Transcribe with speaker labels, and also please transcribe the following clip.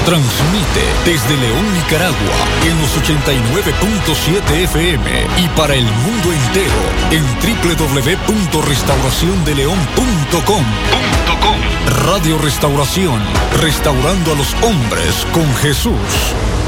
Speaker 1: Transmite desde León, Nicaragua, en los 89.7 FM y para el mundo entero en www.restauraciondeleon.com. Radio Restauración, restaurando a los hombres con Jesús.